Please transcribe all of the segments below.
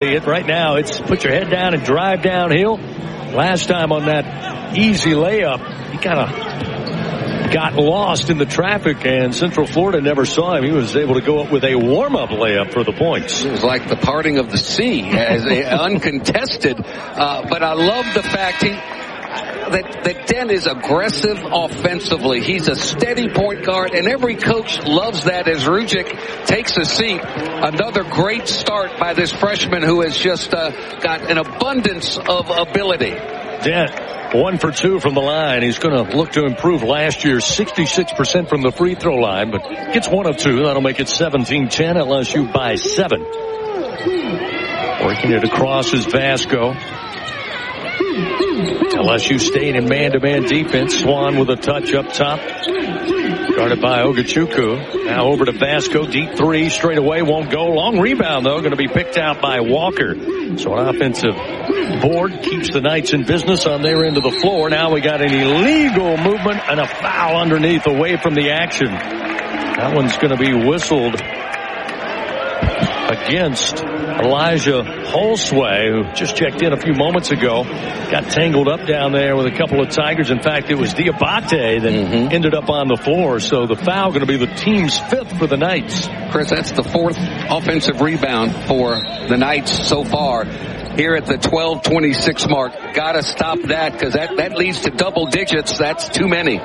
Right now, it's put your head down and drive downhill. Last time on that easy layup, he kind of got lost in the traffic, and Central Florida never saw him. He was able to go up with a warm-up layup for the points. It was like the parting of the sea, as uncontested. But I love the fact that Dent is aggressive offensively. He's a steady point guard, and every coach loves that as Rujic takes a seat. Another great start by this freshman who has just got an abundance of ability. Dent, 1 for 2 from the line. He's going to look to improve last year's 66% from the free throw line, but gets 1 of 2. That'll make it 17-10. LSU by 7. Working it across is Vasco. LSU staying in man-to-man defense. Swan with a touch up top. Guarded by Ogachukwu. Now over to Vasco. Deep three. Straight away. Won't go. Long rebound, though. Going to be picked out by Walker. So an offensive board keeps the Knights in business on their end of the floor. Now we got an illegal movement and a foul underneath away from the action. That one's going to be whistled against Elijah Holsway, who just checked in a few moments ago. Got tangled up down there with a couple of Tigers. In fact, it was Diabate that ended up on the floor. So the foul going to be the team's 5th for the Knights. Chris, that's the 4th offensive rebound for the Knights so far. Here at the 12:26 mark. Got to stop that, because that leads to double digits. That's too many.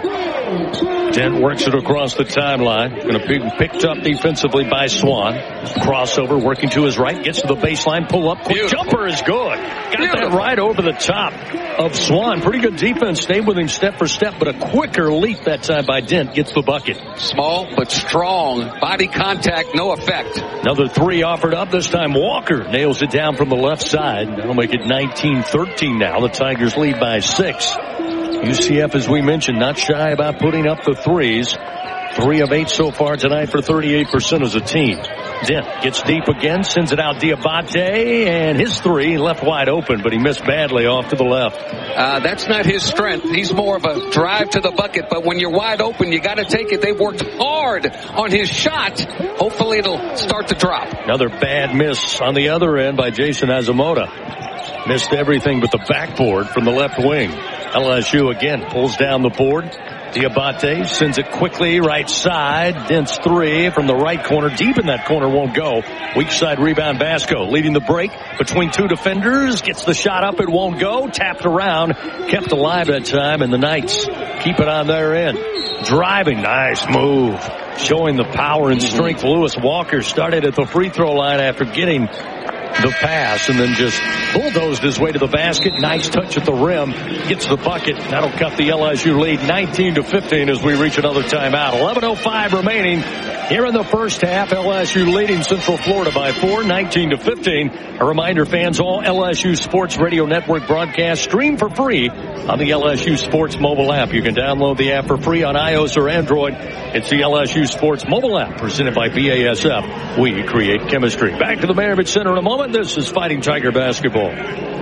Dent works it across the timeline. Going to be picked up defensively by Swan. Crossover, working to his right. Gets to the baseline. Pull up. Quick jumper is good. Got that right over the top of Swan. Pretty good defense. Stayed with him step for step, but a quicker leap that time by Dent. Gets the bucket. Small but strong. Body contact, no effect. Another 3 offered up. This time Walker nails it down from the left side. That'll make it 19-13 now. The Tigers lead by 6. UCF, as we mentioned, not shy about putting up the threes. 3 of 8 so far tonight for 38% as a team. Dent gets deep again, sends it out Diabate, and his 3 left wide open, but he missed badly off to the left. That's not his strength. He's more of a drive to the bucket, but when you're wide open, you got to take it. They've worked hard on his shot. Hopefully it'll start to drop. Another bad miss on the other end by Jason Azamoda. Missed everything but the backboard from the left wing. LSU again pulls down the board. Diabate sends it quickly right side. Dent's 3 from the right corner. Deep in that corner, won't go. Weak side rebound. Vasco leading the break between 2 defenders. Gets the shot up. It won't go. Tapped around. Kept alive that time. And the Knights keep it on their end. Driving. Nice move. Showing the power and strength. Lewis Walker started at the free throw line after getting the pass and then just bulldozed his way to the basket. Nice touch at the rim. Gets the bucket. That'll cut the LSU lead 19-15 as we reach another timeout. 11:05 remaining here in the first half. LSU leading Central Florida by 4, 19-15. A reminder, fans, all LSU Sports Radio Network broadcasts stream for free on the LSU Sports mobile app. You can download the app for free on iOS or Android. It's the LSU Sports mobile app presented by BASF. We create chemistry. Back to the Maravich Center in a moment. This is Fighting Tiger basketball.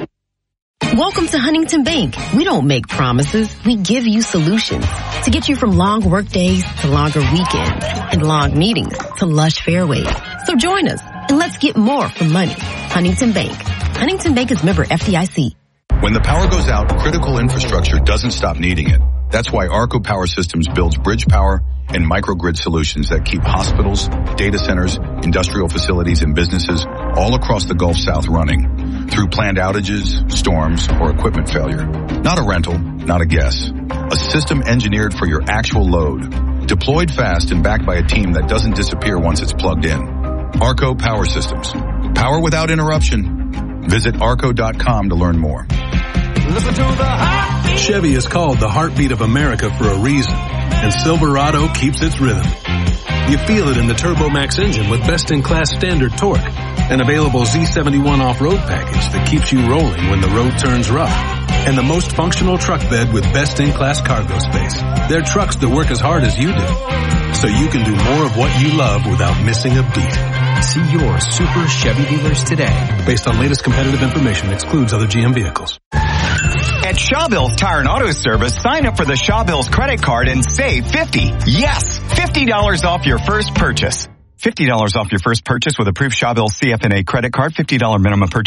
Welcome to Huntington Bank. We don't make promises. We give you solutions to get you from long work days to longer weekends and long meetings to lush fairways. So join us and let's get more for money. Huntington Bank. Huntington Bank is member FDIC. When the power goes out, critical infrastructure doesn't stop needing it. That's why Arco Power Systems builds bridge power and microgrid solutions that keep hospitals, data centers, industrial facilities, and businesses all across the Gulf South running through planned outages, storms, or equipment failure. Not a rental, not a guess. A system engineered for your actual load. Deployed fast and backed by a team that doesn't disappear once it's plugged in. Arco Power Systems. Power without interruption. Visit arco.com to learn more. Listen to the Chevy is called the heartbeat of America for a reason, and Silverado keeps its rhythm. You feel it in the TurboMax engine with best-in-class standard torque, an available Z71 off-road package that keeps you rolling when the road turns rough, and the most functional truck bed with best-in-class cargo space. They're trucks that work as hard as you do, so you can do more of what you love without missing a beat. See your Super Chevy dealers today. Based on latest competitive information, excludes other GM vehicles. At Shawbills Tire and Auto Service, sign up for the Shawbills credit card and save $50. Yes, $50 off your first purchase. $50 off your first purchase with approved Shawbills CFNA credit card, $50 minimum purchase.